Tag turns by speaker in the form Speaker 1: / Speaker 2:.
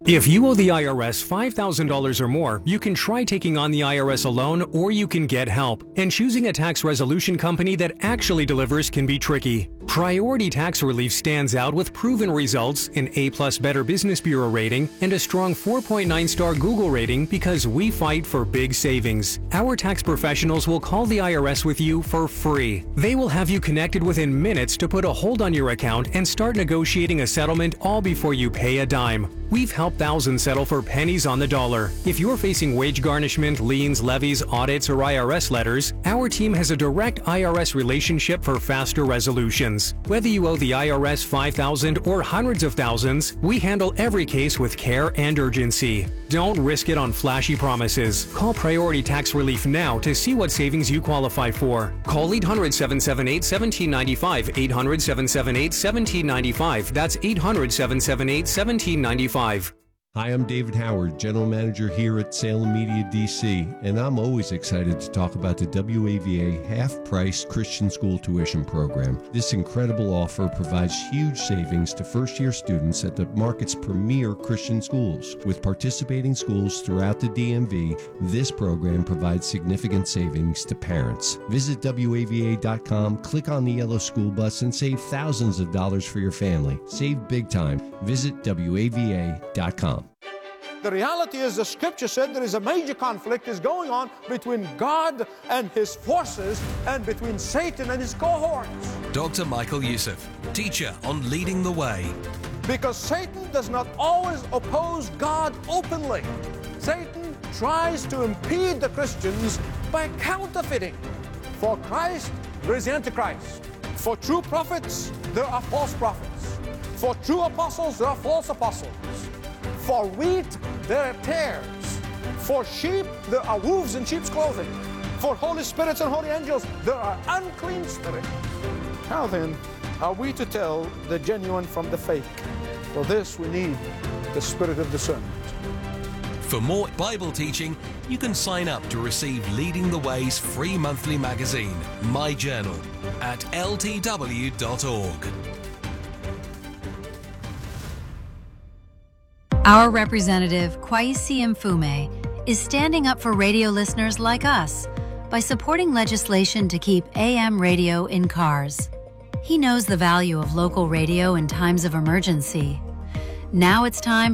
Speaker 1: If you owe the IRS $5,000 or more, you can try taking on the IRS alone, or you can get help. And choosing a tax resolution company that actually delivers can be tricky. Priority Tax Relief stands out with proven results, an A+ Better Business Bureau rating, and a strong 4.9-star Google rating because we fight for big savings. Our tax professionals will call the IRS with you for free. They will have you connected within minutes to put a hold on your account and start negotiating a settlement all before you pay a dime. We've helped thousands settle for pennies on the dollar. If you're facing wage garnishment, liens, levies, audits, or IRS letters, our team has a direct IRS relationship for faster resolutions. Whether you owe the IRS $5,000 or hundreds of thousands, we handle every case with care and urgency. Don't risk it on flashy promises. Call Priority Tax Relief now to see what savings you qualify for. Call 800-778-1795, 800-778-1795. That's 800-778-1795.
Speaker 2: Hi, I'm David Howard, General Manager here at Salem Media DC, and I'm always excited to talk about the WAVA half-price Christian school tuition program. This incredible offer provides huge savings to first-year students at the market's premier Christian schools. With participating schools throughout the DMV, this program provides significant savings to parents. Visit WAVA.com, click on the yellow school bus, and save thousands of dollars for your family. Save big time. Visit WAVA.com.
Speaker 3: The reality is the scripture said there is a major conflict is going on between God and his forces and between Satan and his cohorts.
Speaker 4: Dr. Michael Youssef, teacher on Leading the Way.
Speaker 3: Because Satan does not always oppose God openly. Satan tries to impede the Christians by counterfeiting. For Christ, there is the Antichrist. For true prophets, there are false prophets. For true apostles, there are false apostles. For wheat, there are tares. For sheep, there are wolves in sheep's clothing. For holy spirits and holy angels, there are unclean spirits. How then are we to tell the genuine from the fake? For this we need the spirit of discernment.
Speaker 4: For more Bible teaching, you can sign up to receive Leading the Way's free monthly magazine, My Journal, at ltw.org.
Speaker 5: Our representative, Kweisi Mfume, is standing up for radio listeners like us by supporting legislation to keep AM radio in cars. He knows the value of local radio in times of emergency. Now it's time